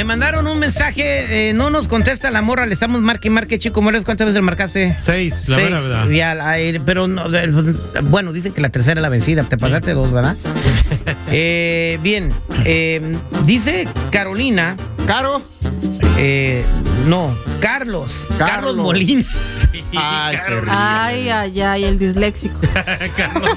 mandaron un mensaje, no nos contesta la morra, le estamos marque, Chico Morales, ¿cuántas veces le marcaste? 6, la verdad. Pero no, bueno, dicen que la tercera es la vencida, te pasaste 2, ¿verdad? Bien, dice Carolina. ¿Caro? No, Carlos Molina. Ay, el disléxico. Carlos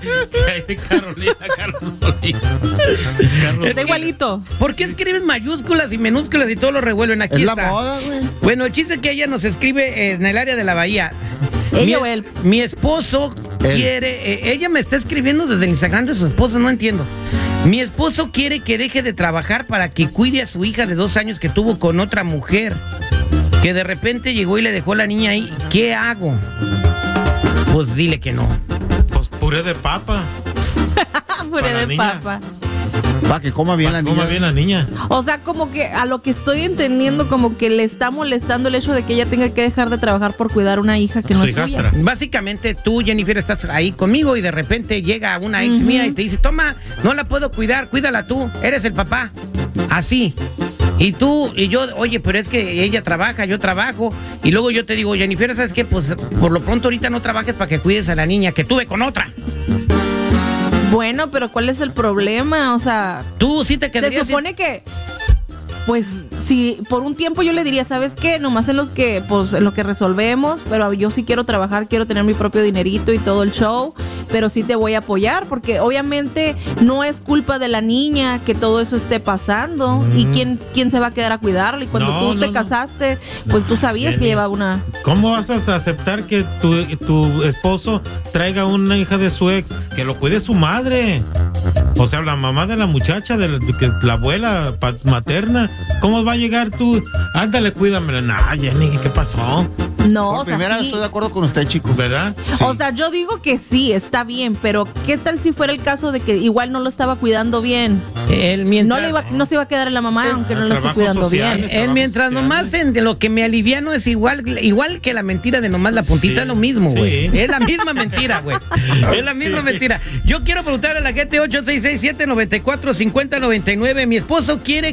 Molina. Está igualito. ¿Por qué escriben mayúsculas y minúsculas y todo lo revuelven? Aquí es está. La moda, güey. Bueno, el chiste es que ella nos escribe en el área de la bahía. ¿Ella o él? Mi esposo quiere... ella me está escribiendo desde el Instagram de su esposo, no entiendo. Mi esposo quiere que deje de trabajar para que cuide a su hija de 2 años que tuvo con otra mujer. Que de repente llegó y le dejó la niña ahí. ¿Qué hago? Pues dile que no. Pues puré de papa. Puré de papa. Para que coma bien la niña. O sea, como que a lo que estoy entendiendo, como que le está molestando el hecho de que ella tenga que dejar de trabajar por cuidar a una hija que no es suya. Básicamente tú, Jennifer, estás ahí conmigo y de repente llega una ex mía y te dice, toma, no la puedo cuidar, cuídala tú, eres el papá. Así. Y tú y yo, oye, pero es que ella trabaja, yo trabajo. Y luego yo te digo, Jennifer, ¿sabes qué? Pues por lo pronto ahorita no trabajes para que cuides a la niña que tuve con otra. Bueno, pero ¿cuál es el problema? O sea, tú sí te quedarías. Se supone que, pues, si por un tiempo yo le diría, ¿sabes qué? Nomás en lo que resolvemos, pero yo sí quiero trabajar, quiero tener mi propio dinerito y todo el show, pero sí te voy a apoyar, porque obviamente no es culpa de la niña que todo eso esté pasando. ¿Y quién se va a quedar a cuidarla? Y cuando tú te casaste, pues tú sabías que llevaba una... ¿Cómo vas a aceptar que tu esposo traiga una hija de su ex? Que lo cuide su madre. O sea, la mamá de la muchacha, la abuela materna. ¿Cómo va a llegar tú? Ándale, cuídamela. Nah, Jenny, ¿qué pasó? No, Por primera vez estoy de acuerdo con usted, chico. ¿Verdad? Sí. O sea, yo digo que sí, está bien, pero ¿qué tal si fuera el caso de que igual no lo estaba cuidando bien? No se iba a quedar en la mamá, aunque no lo esté cuidando bien. Mientras nomás de lo que me aliviano es igual que la mentira de nomás la puntita, es lo mismo, güey. Es la misma mentira, güey. Es la misma mentira. Yo quiero preguntarle a la gente 866-794-5099. Mi esposo quiere